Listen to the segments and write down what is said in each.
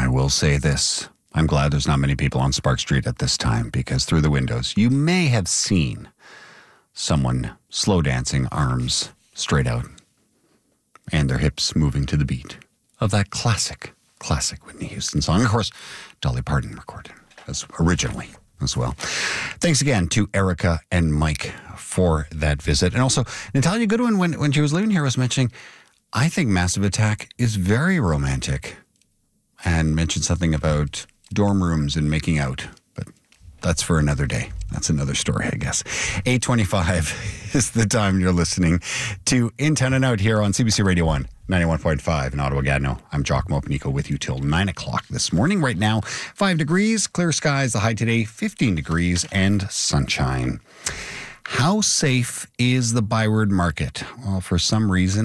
will say this. I'm glad there's not many people on Spark Street at this time, because through the windows, you may have seen someone slow dancing, arms straight out, and their hips moving to the beat of that classic Whitney Houston song. Of course, Dolly Parton recorded as originally as well. Thanks again to Erica and Mike for that visit. And also, Natalia Goodwin, when she was leaving here, was mentioning, I think Massive Attack is very romantic, and mentioned something about dorm rooms and making out. But that's for another day. That's another story, I guess. 8:25 is the time you're listening to In Town and Out here on CBC Radio 1, 91.5 in Ottawa-Gatineau. I'm Jock Mopenico with you till 9 o'clock this morning. Right now, 5 degrees, clear skies, the high today, 15 degrees, and sunshine. How safe is the Byward Market? Well, for some,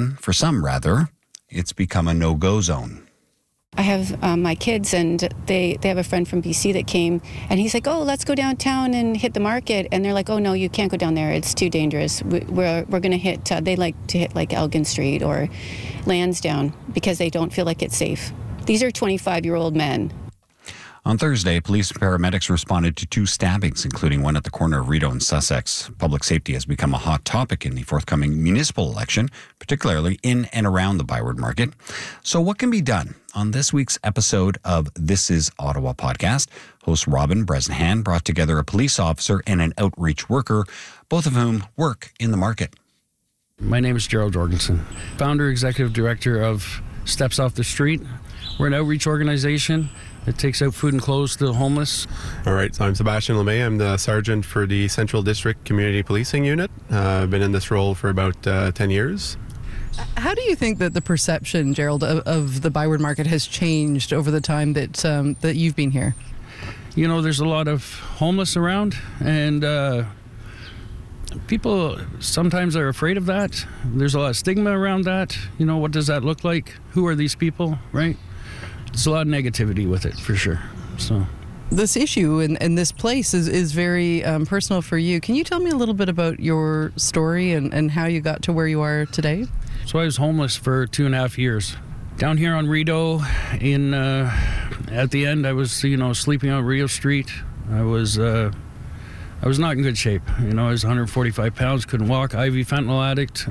it's become a no-go zone. I have my kids, and they have a friend from BC that came, and he's like, oh, let's go downtown and hit the market. And they're like, oh, no, you can't go down there. It's too dangerous. We're going to hit, they like to hit like Elgin Street or Lansdowne because they don't feel like it's safe. These are 25-year-old men. On Thursday, police and paramedics responded to 2 stabbings, including one at the corner of Rideau and Sussex. Public safety has become a hot topic in the forthcoming municipal election, particularly in and around the Byward Market. So what can be done? On this week's episode of This is Ottawa podcast, host Robin Bresnahan brought together a police officer and an outreach worker, both of whom work in the market. My name is Gerald Jorgensen, founder, executive director of Steps Off the Street. We're an outreach organization that takes out food and clothes to the homeless. All right, so I'm Sebastian LeMay. I'm the sergeant for the Central District Community Policing Unit. I've been in this role for about 10 years. How do you think that the perception, Gerald, of the Byward Market has changed over the time that you've been here? You know, there's a lot of homeless around, and people sometimes are afraid of that. There's a lot of stigma around that. You know, what does that look like? Who are these people, right? There's a lot of negativity with it, for sure. So, this issue and this place is very personal for you. Can you tell me a little bit about your story and how you got to where you are today? So I was homeless for 2.5 years. Down here on Rideau, at the end, I was, sleeping on Rideau Street. I was not in good shape. I was 145 pounds, couldn't walk, IV fentanyl addict.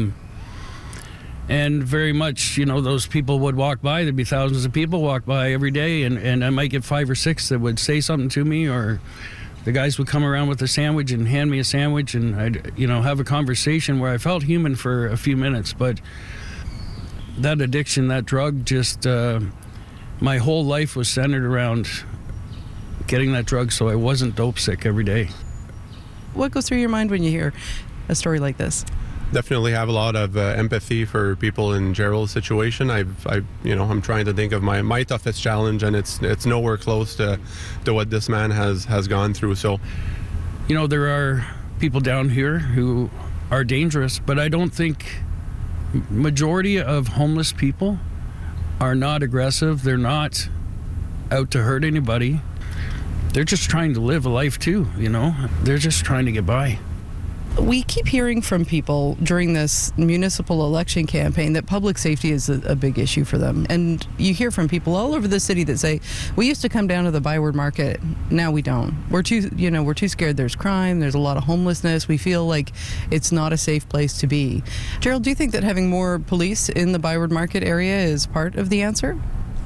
And very much, those people would walk by. There'd be thousands of people walk by every day, and I might get 5 or 6 that would say something to me, or the guys would come around with a sandwich and hand me a sandwich, and I'd, have a conversation where I felt human for a few minutes. But that addiction, that drug, just my whole life was centered around getting that drug so I wasn't dope sick every day. What goes through your mind when you hear a story like this? Definitely have a lot of empathy for people in Gerald's situation. I'm trying to think of my toughest challenge, and it's nowhere close to what this man has gone through. So, there are people down here who are dangerous, but I don't think majority of homeless people are not aggressive. They're not out to hurt anybody. They're just trying to live a life too, They're just trying to get by. We keep hearing from people during this municipal election campaign that public safety is a big issue for them. And you hear from people all over the city that say, we used to come down to the Byward Market, now we don't. We're too scared. There's crime, there's a lot of homelessness. We feel like it's not a safe place to be. Gerald, do you think that having more police in the Byward Market area is part of the answer?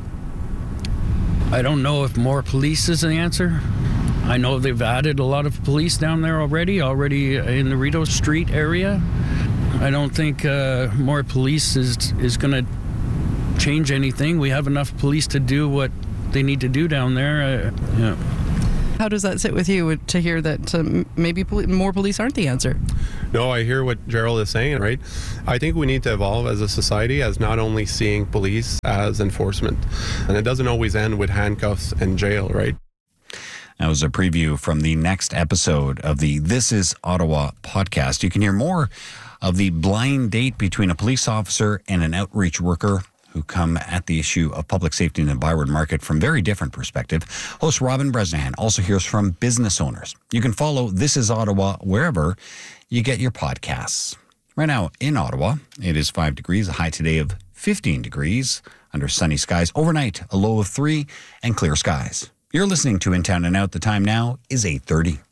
I don't know if more police is the answer. I know they've added a lot of police down there already in the Rideau Street area. I don't think more police is going to change anything. We have enough police to do what they need to do down there. How does that sit with you to hear that maybe more police aren't the answer? No, I hear what Gerald is saying, right? I think we need to evolve as a society as not only seeing police as enforcement. And it doesn't always end with handcuffs and jail, right? That was a preview from the next episode of the This is Ottawa podcast. You can hear more of the blind date between a police officer and an outreach worker who come at the issue of public safety in the Byward Market from very different perspective. Host Robin Bresnahan also hears from business owners. You can follow This is Ottawa wherever you get your podcasts. Right now in Ottawa, it is 5 degrees, a high today of 15 degrees. under sunny skies. Overnight, a low of 3 and clear skies. You're listening to In Town and Out. The time now is 8:30.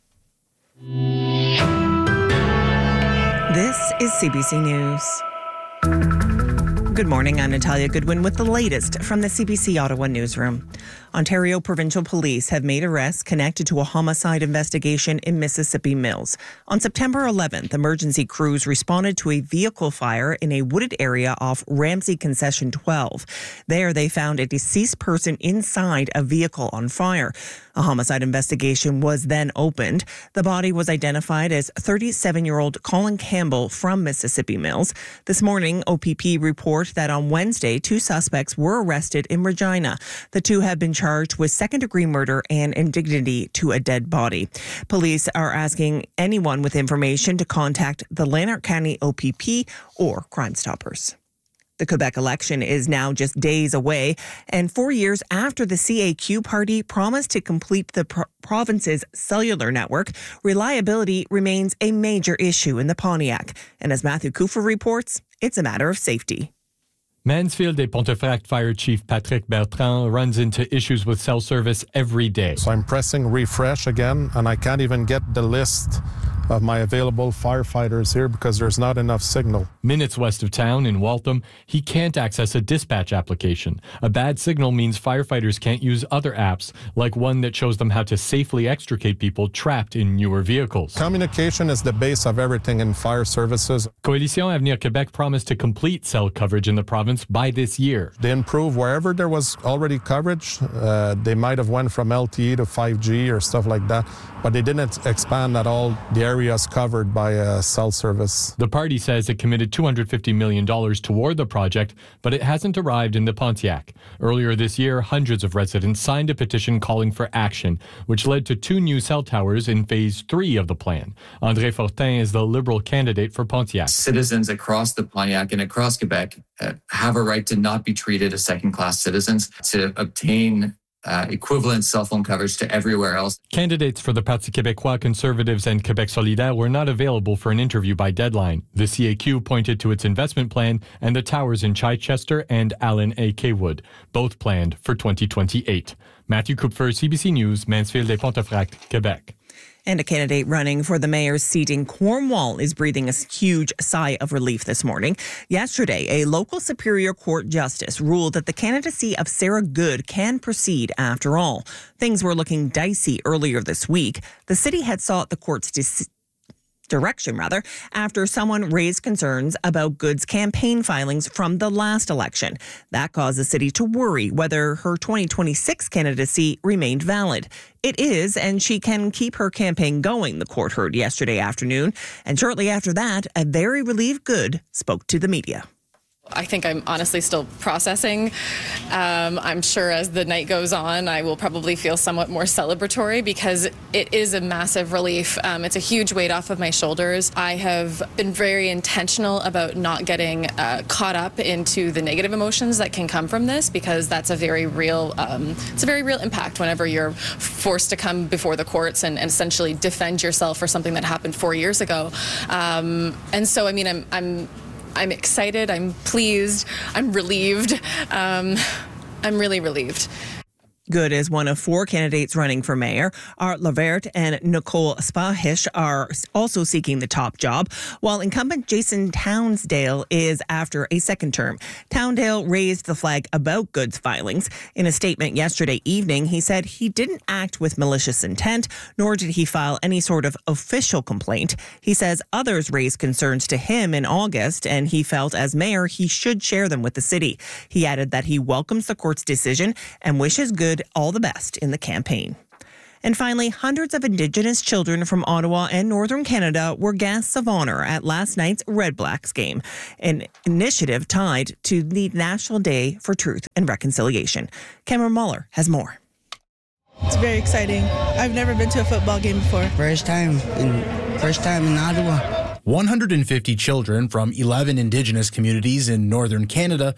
This is CBC News. Good morning, I'm Natalia Goodwin with the latest from the CBC Ottawa newsroom. Ontario Provincial Police have made arrests connected to a homicide investigation in Mississippi Mills. On September 11th, emergency crews responded to a vehicle fire in a wooded area off Ramsey Concession 12. There, they found a deceased person inside a vehicle on fire. A homicide investigation was then opened. The body was identified as 37-year-old Colin Campbell from Mississippi Mills. This morning, OPP report that on Wednesday, 2 suspects were arrested in Regina. The 2 have been charged with second-degree murder and indignity to a dead body. Police are asking anyone with information to contact the Lanark County OPP or Crime Stoppers. The Quebec election is now just days away, and 4 years after the CAQ party promised to complete the province's cellular network, reliability remains a major issue in the Pontiac. And as Matthew Cooper reports, it's a matter of safety. Mansfield et Pontefract Fire Chief Patrick Bertrand runs into issues with cell service every day. So I'm pressing refresh again, and I can't even get the list of my available firefighters here because there's not enough signal. Minutes west of town in Waltham, he can't access a dispatch application. A bad signal means firefighters can't use other apps, like one that shows them how to safely extricate people trapped in newer vehicles. Communication is the base of everything in fire services. Coalition Avenir Québec promised to complete cell coverage in the province by this year. They improved wherever there was already coverage. They might have went from LTE to 5G or stuff like that, but they didn't expand at all the areas covered by cell service. The party says it committed $250 million toward the project, but it hasn't arrived in the Pontiac. Earlier this year, hundreds of residents signed a petition calling for action, which led to 2 new cell towers in Phase 3 of the plan. André Fortin is the Liberal candidate for Pontiac. Citizens across the Pontiac and across Quebec have a right to not be treated as second-class citizens, to obtain equivalent cell phone coverage to everywhere else. Candidates for the Parti Québécois, Conservatives and Québec solidaire were not available for an interview by deadline. The CAQ pointed to its investment plan and the towers in Chichester and Allen A. Kaywood, both planned for 2028. Matthew Kupfer, CBC News, Mansfield et Pontefract, Quebec. And a candidate running for the mayor's seat in Cornwall is breathing a huge sigh of relief this morning. Yesterday, a local Superior Court justice ruled that the candidacy of Sarah Good can proceed after all. Things were looking dicey earlier this week. The city had sought the court's direction after someone raised concerns about Good's campaign filings from the last election. That caused the city to worry whether her 2026 candidacy remained valid. It is, and she can keep her campaign going, the court heard yesterday afternoon. And shortly after that, a very relieved Good spoke to the media. I think I'm honestly still processing. I'm sure as the night goes on, I will probably feel somewhat more celebratory because it is a massive relief. It's a huge weight off of my shoulders. I have been very intentional about not getting caught up into the negative emotions that can come from this, because that's a very real, impact whenever you're forced to come before the courts and essentially defend yourself for something that happened 4 years ago. And so, I mean, I'm excited, I'm pleased, I'm relieved. I'm really relieved. Good is one of 4 candidates running for mayor. Art Lavert and Nicole Spahish are also seeking the top job, while incumbent Jason Townsdale is after a second term. Townsdale raised the flag about Good's filings. In a statement yesterday evening, he said he didn't act with malicious intent, nor did he file any sort of official complaint. He says others raised concerns to him in August, and he felt as mayor he should share them with the city. He added that he welcomes the court's decision and wishes Good all the best in the campaign. And finally, hundreds of Indigenous children from Ottawa and Northern Canada were guests of honor at last night's Red Blacks game, an initiative tied to the National Day for Truth and Reconciliation. Cameron Muller has more. It's very exciting. I've never been to a football game before. First time in Ottawa. 150 children from 11 Indigenous communities in northern Canada